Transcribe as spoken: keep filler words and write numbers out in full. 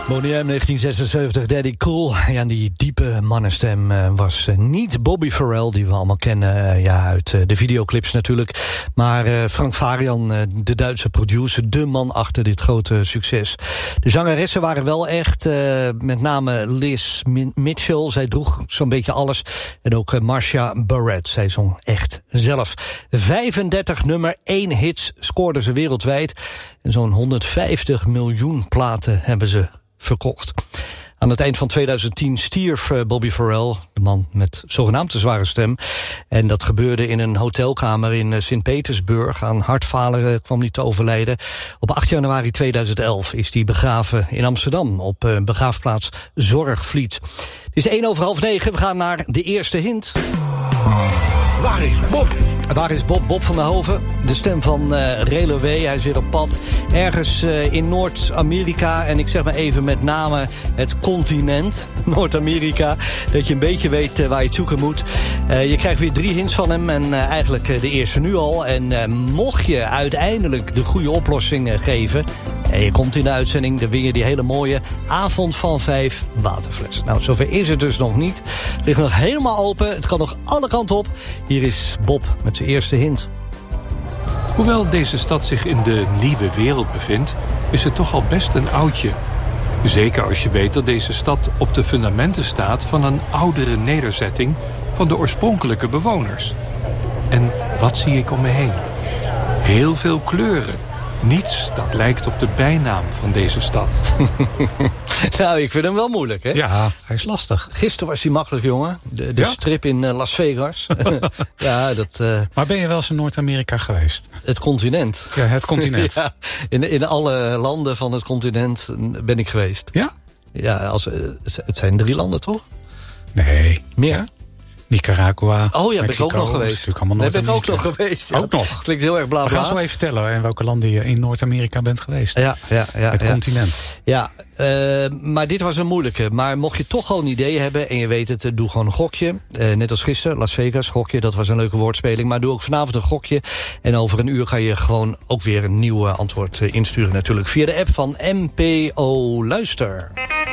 Boney M, negentien zesenzeventig, Daddy Cool. Ja, die diepe mannenstem uh, was uh, niet Bobby Farrell, die we allemaal kennen uh, ja, uit uh, de videoclips natuurlijk. Maar uh, Frank Farian, uh, de Duitse producer, de man achter dit grote succes. De zangeressen waren wel echt, uh, met name Liz Mitchell. Zij droeg zo'n beetje alles. En ook uh, Marcia Barrett, zij zong echt zelf. vijfendertig nummer één hits scoorden ze wereldwijd. En zo'n honderdvijftig miljoen platen hebben ze verkocht. Aan het eind van tweeduizend tien stierf Bobby Farrell, de man met zogenaamd een zware stem. En dat gebeurde in een hotelkamer in Sint-Petersburg. Aan hartfalen kwam hij te overlijden. Op acht januari tweeduizend elf is hij begraven in Amsterdam op begraafplaats Zorgvliet. Het is één over half negen, we gaan naar de eerste hint. Waar is Bob? Waar is Bob? Bob van der Hoven, de stem van uh, Reloway. Hij is weer op pad. Ergens uh, in Noord-Amerika. En ik zeg maar even met name het continent. Noord-Amerika. Dat je een beetje weet uh, waar je het zoeken moet. Uh, je krijgt weer drie hints van hem. En uh, eigenlijk uh, de eerste nu al. En uh, mocht je uiteindelijk de goede oplossing uh, geven... en je komt in de uitzending, dan win je die hele mooie avond van vijf waterfles. Nou, zover is het dus nog niet. Het ligt nog helemaal open. Het kan nog alle kanten op. Hier is Bob met zijn eerste hint. Hoewel deze stad zich in de nieuwe wereld bevindt, is het toch al best een oudje. Zeker als je weet dat deze stad op de fundamenten staat van een oudere nederzetting van de oorspronkelijke bewoners. En wat zie ik om me heen? Heel veel kleuren. Niets dat lijkt op de bijnaam van deze stad. Nou, ik vind hem wel moeilijk, hè? Ja, hij is lastig. Gisteren was hij makkelijk, jongen. De, de ja? strip in uh, Las Vegas. Ja, dat... Uh, maar ben je wel eens in Noord-Amerika geweest? Het continent. Ja, het continent. Ja, in, in alle landen van het continent ben ik geweest. Ja? Ja, als, uh, het zijn drie landen, toch? Nee. Meer? Nicaragua, Oh ja, ben ik ook nog geweest. Daar ben ik ook nog geweest. Ja. Ook nog? Klinkt heel erg bla bla. We gaan zo even vertellen in welke landen je in Noord-Amerika bent geweest. Ja, ja, ja. Het ja. continent. Ja, uh, maar dit was een moeilijke. Maar mocht je toch al een idee hebben en je weet het, doe gewoon een gokje. Uh, net als gisteren, Las Vegas, gokje, dat was een leuke woordspeling. Maar doe ook vanavond een gokje. En over een uur ga je gewoon ook weer een nieuw antwoord insturen natuurlijk. Via de app van M P O Luister.